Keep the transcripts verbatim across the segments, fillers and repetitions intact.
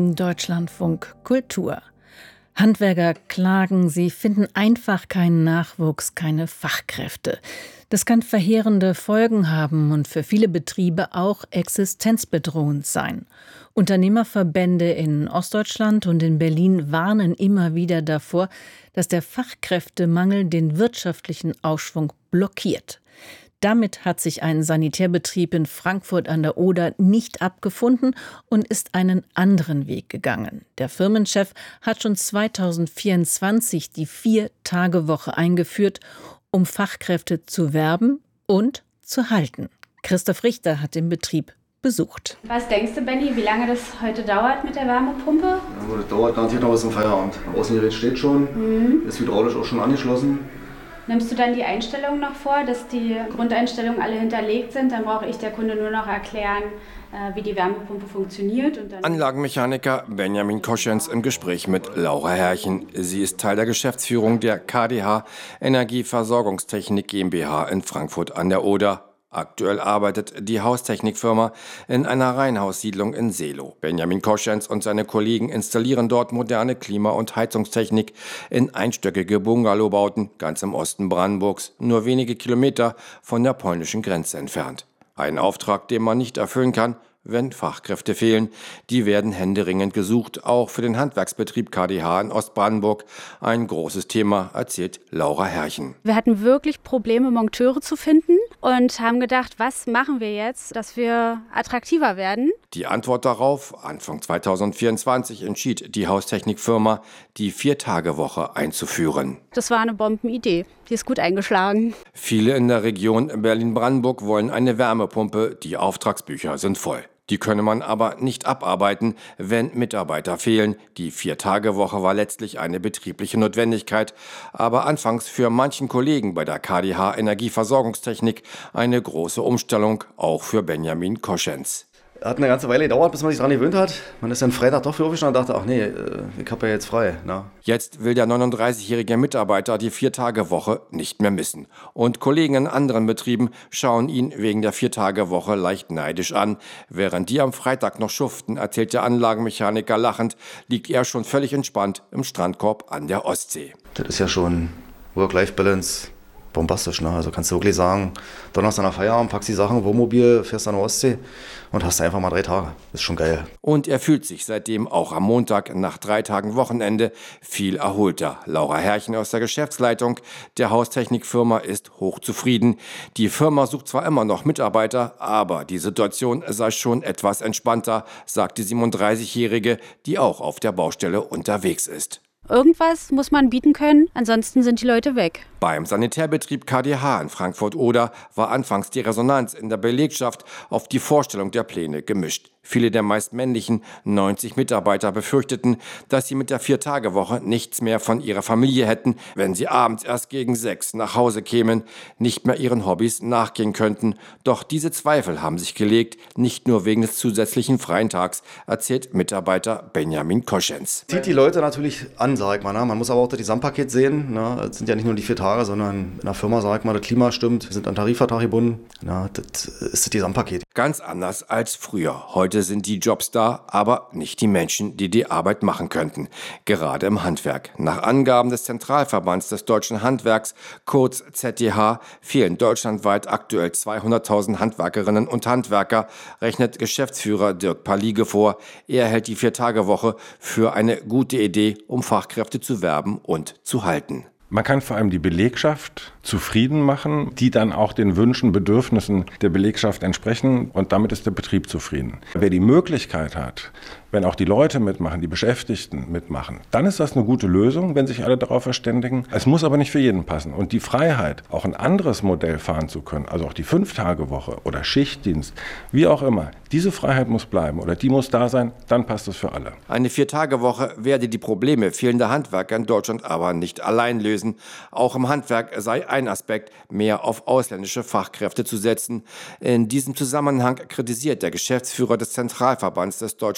Deutschlandfunk Kultur. Handwerker klagen, sie finden einfach keinen Nachwuchs, keine Fachkräfte. Das kann verheerende Folgen haben und für viele Betriebe auch existenzbedrohend sein. Unternehmerverbände in Ostdeutschland und in Berlin warnen immer wieder davor, dass der Fachkräftemangel den wirtschaftlichen Aufschwung blockiert. Damit hat sich ein Sanitärbetrieb in Frankfurt an der Oder nicht abgefunden und ist einen anderen Weg gegangen. Der Firmenchef hat schon zweitausendvierundzwanzig die Vier-Tage-Woche eingeführt, um Fachkräfte zu werben und zu halten. Christoph Richter hat den Betrieb besucht. Was denkst du, Benni, wie lange das heute dauert mit der Wärmepumpe? Ja, das dauert garantiert noch bis zum Feierabend. Außengerät steht schon, mhm. ist hydraulisch auch schon angeschlossen. Nimmst du dann die Einstellungen noch vor, dass die Grundeinstellungen alle hinterlegt sind? Dann brauche ich der Kunde nur noch erklären, wie die Wärmepumpe funktioniert. Und dann Anlagenmechaniker Benjamin Koschens im Gespräch mit Laura Herrchen. Sie ist Teil der Geschäftsführung der K D H Energieversorgungstechnik GmbH in Frankfurt an der Oder. Aktuell arbeitet die Haustechnikfirma in einer Reihenhaussiedlung in Seelow. Benjamin Koschens und seine Kollegen installieren dort moderne Klima- und Heizungstechnik in einstöckige Bungalowbauten ganz im Osten Brandenburgs, nur wenige Kilometer von der polnischen Grenze entfernt. Ein Auftrag, den man nicht erfüllen kann, wenn Fachkräfte fehlen. Die werden händeringend gesucht, auch für den Handwerksbetrieb K D H in Ostbrandenburg. Ein großes Thema, erzählt Laura Herrchen. Wir hatten wirklich Probleme, Monteure zu finden und haben gedacht, was machen wir jetzt, dass wir attraktiver werden? Die Antwort darauf: Anfang zweitausendvierundzwanzig entschied die Haustechnikfirma, die Vier-Tage-Woche einzuführen. Das war eine Bombenidee. Die ist gut eingeschlagen. Viele in der Region Berlin-Brandenburg wollen eine Wärmepumpe. Die Auftragsbücher sind voll. Die könne man aber nicht abarbeiten, wenn Mitarbeiter fehlen. Die Vier-Tage-Woche war letztlich eine betriebliche Notwendigkeit, aber anfangs für manchen Kollegen bei der K D H Energieversorgungstechnik eine große Umstellung, auch für Benjamin Koschens. Hat eine ganze Weile gedauert, bis man sich daran gewöhnt hat. Man ist dann Freitag doch für aufgestanden und dachte, ach nee, ich habe ja jetzt frei. Na. Jetzt will der neununddreißigjährige Mitarbeiter die Vier-Tage-Woche nicht mehr missen. Und Kollegen in anderen Betrieben schauen ihn wegen der Vier-Tage-Woche leicht neidisch an. Während die am Freitag noch schuften, erzählt der Anlagenmechaniker lachend, liegt er schon völlig entspannt im Strandkorb an der Ostsee. Das ist ja schon Work-Life-Balance. Bombastisch, ne? Also kannst du wirklich sagen, Donnerstag nach Feierabend, packst die Sachen, Wohnmobil, fährst an der Ostsee und hast einfach mal drei Tage. Das ist schon geil. Und er fühlt sich seitdem auch am Montag nach drei Tagen Wochenende viel erholter. Laura Herrchen aus der Geschäftsleitung der Haustechnikfirma ist hochzufrieden. Die Firma sucht zwar immer noch Mitarbeiter, aber die Situation sei schon etwas entspannter, sagt die siebenunddreißigjährige, die auch auf der Baustelle unterwegs ist. Irgendwas muss man bieten können, ansonsten sind die Leute weg. Beim Sanitärbetrieb K D H in Frankfurt-Oder war anfangs die Resonanz in der Belegschaft auf die Vorstellung der Pläne gemischt. Viele der meist männlichen neunzig Mitarbeiter befürchteten, dass sie mit der Vier-Tage-Woche nichts mehr von ihrer Familie hätten, wenn sie abends erst gegen sechs nach Hause kämen, nicht mehr ihren Hobbys nachgehen könnten. Doch diese Zweifel haben sich gelegt, nicht nur wegen des zusätzlichen freien Tags, erzählt Mitarbeiter Benjamin Koschens. Zieht die Leute natürlich an, sag ich mal. Ne? Man muss aber auch das Gesamtpaket sehen. Ne? Es sind ja nicht nur die vier Tage, sondern in der Firma, sag ich mal, das Klima stimmt. Wir sind an Tarifvertrag gebunden. Na, das ist das Gesamtpaket. Ganz anders als früher. Heute sind die Jobs da, aber nicht die Menschen, die die Arbeit machen könnten. Gerade im Handwerk. Nach Angaben des Zentralverbands des deutschen Handwerks, kurz Z D H, fehlen deutschlandweit aktuell zweihunderttausend Handwerkerinnen und Handwerker, rechnet Geschäftsführer Dirk Palige vor. Er hält die Vier-Tage-Woche für eine gute Idee, um Fachkräfte zu werben und zu halten. Man kann vor allem die Belegschaft zufrieden machen, die dann auch den Wünschen, Bedürfnissen der Belegschaft entsprechen und damit ist der Betrieb zufrieden. Wer die Möglichkeit hat, wenn auch die Leute mitmachen, die Beschäftigten mitmachen, dann ist das eine gute Lösung, wenn sich alle darauf verständigen. Es muss aber nicht für jeden passen. Und die Freiheit, auch ein anderes Modell fahren zu können, also auch die Fünf-Tage-Woche oder Schichtdienst, wie auch immer, diese Freiheit muss bleiben oder die muss da sein, dann passt es für alle. Eine Vier-Tage-Woche werde die Probleme fehlender Handwerker in Deutschland aber nicht allein lösen. Auch im Handwerk sei ein Aspekt, mehr auf ausländische Fachkräfte zu setzen. In diesem Zusammenhang kritisiert der Geschäftsführer des Zentralverbands des deutschen Handwerks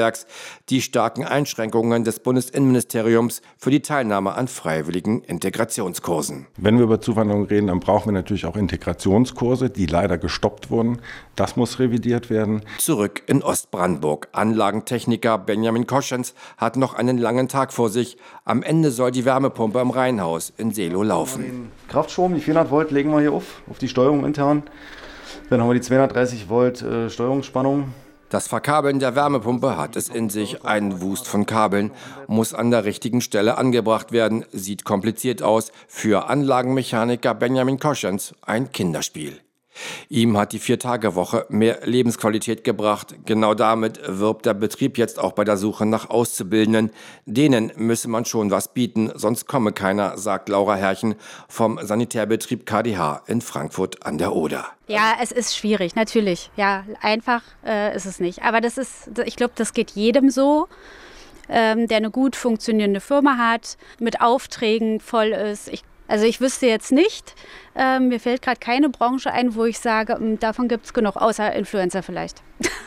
Baden-Württembergs die starken Einschränkungen des Bundesinnenministeriums für die Teilnahme an freiwilligen Integrationskursen. Wenn wir über Zuwanderung reden, dann brauchen wir natürlich auch Integrationskurse, die leider gestoppt wurden. Das muss revidiert werden. Zurück in Ostbrandenburg. Anlagentechniker Benjamin Koschens hat noch einen langen Tag vor sich. Am Ende soll die Wärmepumpe im Reihenhaus in Seelow laufen. Den Kraftstrom, die vierhundert Volt, legen wir hier auf, auf die Steuerung intern. Dann haben wir die zweihundertdreißig Volt äh, Steuerungsspannung. Das Verkabeln der Wärmepumpe hat es in sich, ein Wust von Kabeln, muss an der richtigen Stelle angebracht werden, sieht kompliziert aus, für Anlagenmechaniker Benjamin Koschens ein Kinderspiel. Ihm hat die Vier-Tage-Woche mehr Lebensqualität gebracht. Genau damit wirbt der Betrieb jetzt auch bei der Suche nach Auszubildenden. Denen müsse man schon was bieten, sonst komme keiner, sagt Laura Herrchen vom Sanitärbetrieb K D H in Frankfurt an der Oder. Ja, es ist schwierig, natürlich. Ja, einfach äh, ist es nicht. Aber das ist, ich glaube, das geht jedem so, ähm, der eine gut funktionierende Firma hat, mit Aufträgen voll ist. Ich Also ich wüsste jetzt nicht, äh, mir fällt gerade keine Branche ein, wo ich sage, m, davon gibt es genug, außer Influencer vielleicht.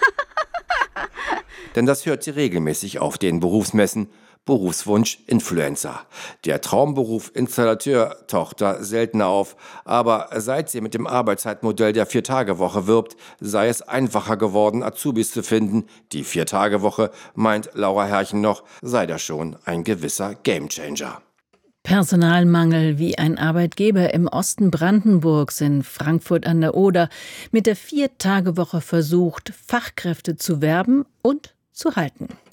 Denn das hört sie regelmäßig auf den Berufsmessen. Berufswunsch Influencer. Der Traumberuf Installateur taucht da seltener auf. Aber seit sie mit dem Arbeitszeitmodell der Vier-Tage-Woche wirbt, sei es einfacher geworden, Azubis zu finden. Die Vier-Tage-Woche, meint Laura Herrchen noch, sei da schon ein gewisser Gamechanger. Personalmangel wie ein Arbeitgeber im Osten Brandenburgs in Frankfurt an der Oder mit der Vier-Tage-Woche versucht, Fachkräfte zu werben und zu halten.